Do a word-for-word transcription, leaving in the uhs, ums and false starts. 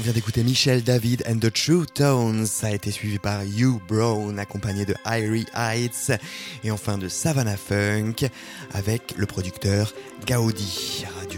vient d'écouter Michel David and the True Tones. Ça a été suivi par Hugh Brown, accompagné de Irie Heights. Et enfin de Savannah Funk, avec le producteur Gaudi. Radio